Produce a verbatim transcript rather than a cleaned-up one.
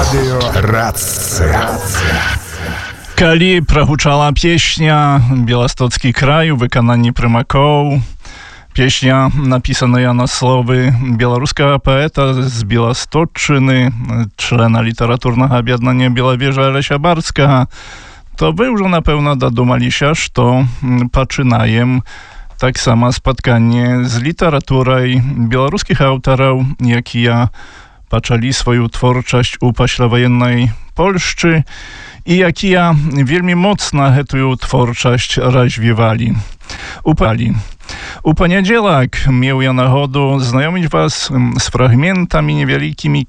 Рация. Калі прагучала песня «Беластоцкі край» у выкананні прымакоў, песня, напісаная на словы беларускага паэта з Беласточчыны, члена літаратурнага аб'яднання Белавежа Алеся Барскага, то вы ўжо, напэўна, дадумаліся, што пачынаем таксама спатканне з літаратурай беларускіх аўтараў, якія пачалі сваю творчасць у пасляваеннай Польшчы і якія вельмі моцна гэтую творчасць развівалі. Упалі. У панядзелак меў я нагоду знаёміць вас з фрагментамі невялікімі